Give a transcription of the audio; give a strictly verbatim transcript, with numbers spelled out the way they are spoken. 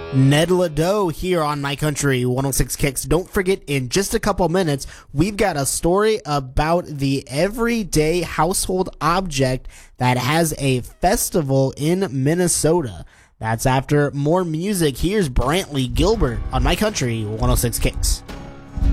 Ned Ladeau here on My Country one oh six Kicks. Don't forget, in just a couple minutes, we've got a story about the everyday household object that has a festival in Minnesota. That's after more music. Here's Brantley Gilbert on My Country one oh six Kicks.